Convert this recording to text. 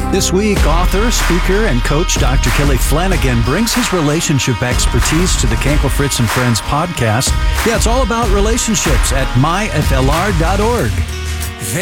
This week, author, speaker, and coach Dr. Kelly Flanagan brings his relationship expertise to the Cankle Fritz and Friends podcast. Yeah, it's all about relationships at myflr.org.